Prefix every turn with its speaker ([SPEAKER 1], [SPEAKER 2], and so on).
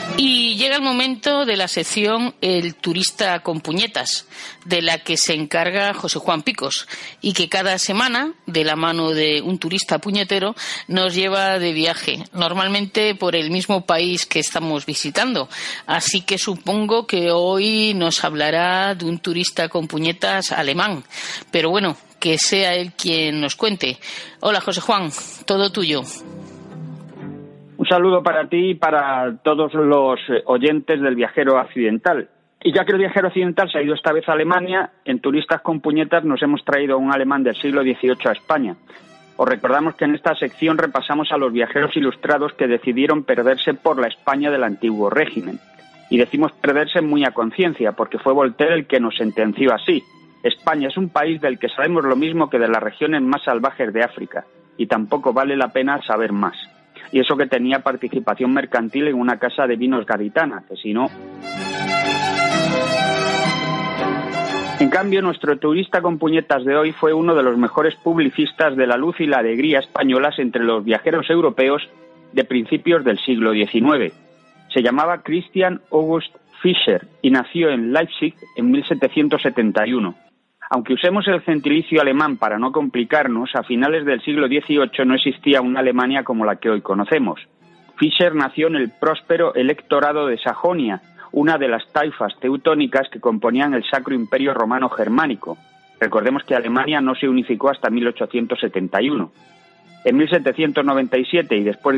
[SPEAKER 1] Y llega el momento de la sección El turista con puñetas, de la que se encarga José Juan Picos, y que cada semana, de la mano de un turista puñetero, nos lleva de viaje, normalmente por el mismo país que estamos visitando. Así que supongo que hoy nos hablará de un turista con puñetas alemán. Pero bueno, que sea él quien nos cuente. Hola José Juan, todo tuyo.
[SPEAKER 2] Un saludo para ti y para todos los oyentes del Viajero Occidental. Y ya que el Viajero Occidental se ha ido esta vez a Alemania, en Turistas con Puñetas nos hemos traído a un alemán del siglo XVIII a España. Os recordamos que en esta sección repasamos a los viajeros ilustrados que decidieron perderse por la España del antiguo régimen. Y decimos perderse muy a conciencia, porque fue Voltaire el que nos sentenció así: España es un país del que sabemos lo mismo que de las regiones más salvajes de África, y tampoco vale la pena saber más. Y eso que tenía participación mercantil en una casa de vinos gaditana, que si no... En cambio, nuestro turista con puñetas de hoy fue uno de los mejores publicistas de la luz y la alegría españolas entre los viajeros europeos de principios del siglo XIX. Se llamaba Christian August Fischer y nació en Leipzig en 1771. Aunque usemos el gentilicio alemán para no complicarnos, a finales del siglo XVIII no existía una Alemania como la que hoy conocemos. Fischer nació en el próspero electorado de Sajonia, una de las taifas teutónicas que componían el Sacro Imperio Romano Germánico. Recordemos que Alemania no se unificó hasta 1871. En 1797, y después